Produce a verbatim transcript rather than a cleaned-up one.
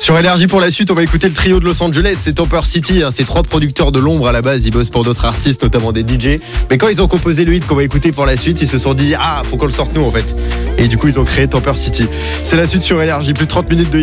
Sur Énergie pour la suite, on va écouter le trio de Los Angeles, c'est Temper City, hein, c'est trois producteurs de l'ombre à la base, ils bossent pour d'autres artistes, notamment des D J. Mais quand ils ont composé le hit qu'on va écouter pour la suite, ils se sont dit ah, faut qu'on le sorte nous en fait. Et du coup, ils ont créé Temper City. C'est la suite sur Énergie, plus de trente minutes de hit.